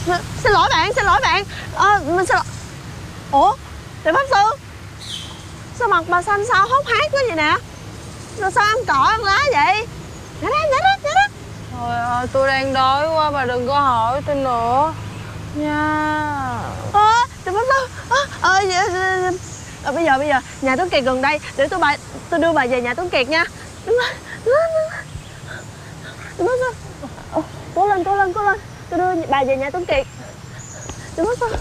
Xin lỗi bạn, xin lỗi bạn. Mình xin lỗi. Ủa, Đại Pháp Sư, sao mặt bà xanh sao hốc hác quá vậy nè? Rồi sao ăn cỏ ăn lá vậy? Nhả đó, nhả đó, nhả đó. Trời ơi, tôi đang đói quá, bà đừng có hỏi tôi nữa nha. Đại Pháp Sư. Bây giờ nhà Tuấn Kiệt gần đây, để tôi đưa bà về nhà Tuấn Kiệt nha. Đứng lên, đứng lên. Đại Pháp Sư. Cố lên. Tôi đưa bà về nhà Tuấn Kiệt. Đại Pháp Sư.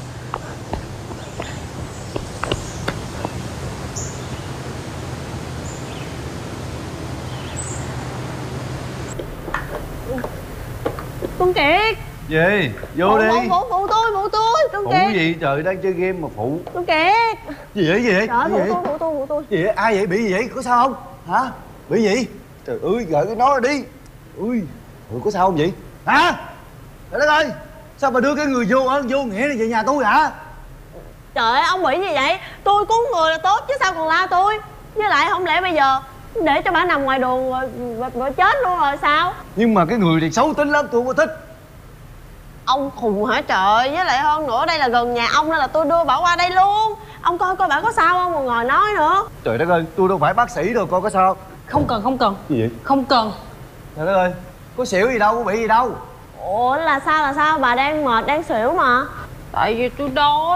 Tuấn Kiệt. Gì? Vô đi. Phụ tôi Tuấn Phụ Kiệt. gì trời, đang chơi game mà phụ. Tuấn Kiệt. Gì vậy? Trời ơi, phụ tôi. Gì vậy? Ai vậy? Bị gì vậy? Có sao không? Hả? Bị gì? Trời ơi, gợi cái nó ra đi. Ui, có sao không vậy? Hả? Trời đất ơi, sao mà đưa cái người vô ơn vô nghĩa này về nhà tôi hả? Trời ơi, ông bị gì vậy? Tôi cứu người là tốt chứ sao còn la tôi. Với lại không lẽ bây giờ để cho bà nằm ngoài đường rồi chết luôn rồi sao? Nhưng mà cái người này xấu tính lắm, tôi không có thích. Ông khùng hả trời? Với lại hơn nữa đây là gần nhà ông nên là tôi đưa bà qua đây luôn. Ông coi bà có sao không mà ngồi nói nữa. Trời đất ơi, tôi đâu phải bác sĩ đâu, coi có sao. Không cần. Gì vậy? Không cần. Trời đất ơi, có xỉu gì đâu, có bị gì đâu. Ủa là sao bà đang mệt đang xỉu mà. Tại vì tôi đói.